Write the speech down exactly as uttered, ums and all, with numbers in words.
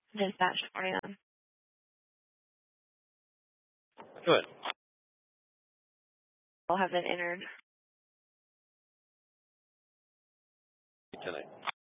Dispatch forty-nine. Go ahead. Will have been entered. Tonight.